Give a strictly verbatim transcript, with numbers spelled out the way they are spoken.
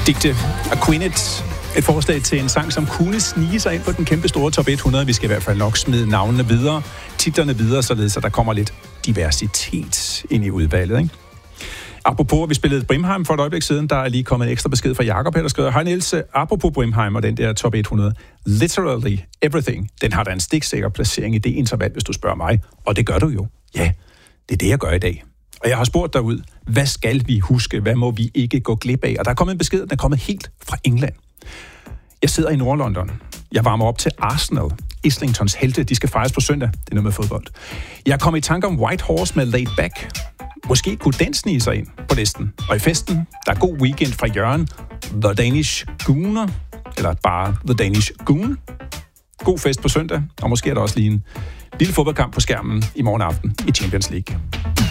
Digte Aquinit. Et forslag til en sang, som kunne snige sig ind på den kæmpe store top hundrede. Vi skal i hvert fald nok smide navnene videre, titlerne videre, således at der kommer lidt diversitet ind i udvalget, ikke? Apropos, at vi spillede Brimheim for et øjeblik siden, der er lige kommet en ekstra besked fra Jakob her, der skriver: Hej Niels, apropos Brimheim og den der top hundrede, Literally Everything, den har da en stiksikker placering i det interval, hvis du spørger mig. Og det gør du jo. Ja, det er det, jeg gør i dag. Og jeg har spurgt derud, hvad skal vi huske? Hvad må vi ikke gå glip af? Og der er kommet en besked, den er kommet helt fra England. Jeg sidder i Nord-London. Jeg varmer op til Arsenal. Islingtons helte, de skal fejres på søndag. Det er noget med fodbold. Jeg kom i tanke om White Horse med Laid Back. Måske kunne den snige sig ind på listen. Og i festen, der er god weekend fra Jørgen. The Danish Gooner. Eller bare The Danish Goon. God fest på søndag. Og måske er der også lige en lille fodboldkamp på skærmen i morgen aften i Champions League.